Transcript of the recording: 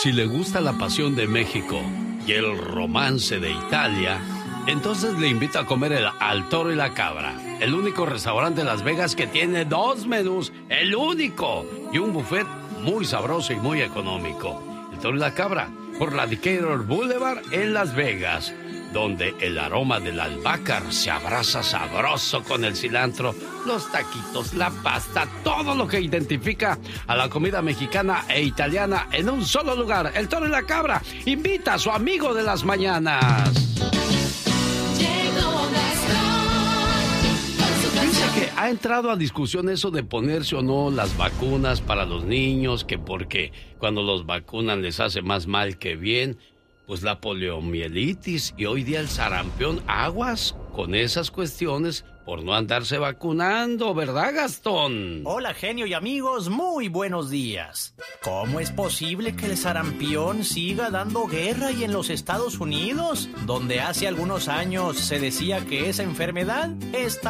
Si le gusta la pasión de México y el romance de Italia, entonces le invito a comer al Toro y la Cabra, el único restaurante de Las Vegas que tiene 2 menús, el único, y un buffet muy sabroso y muy económico. El Toro y la Cabra, por la Decatur Boulevard en Las Vegas, donde el aroma del albahaca se abraza sabroso con el cilantro, los taquitos, la pasta, todo lo que identifica a la comida mexicana e italiana en un solo lugar. El Toro y la Cabra invita a su amigo de las mañanas. Dice que ha entrado a discusión eso de ponerse o no las vacunas para los niños, que porque cuando los vacunan les hace más mal que bien. Pues la poliomielitis y hoy día el sarampión, aguas con esas cuestiones por no andarse vacunando, ¿verdad, Gastón? Hola, genio y amigos, muy buenos días. ¿Cómo es posible que el sarampión siga dando guerra y en los Estados Unidos, donde hace algunos años se decía que esa enfermedad está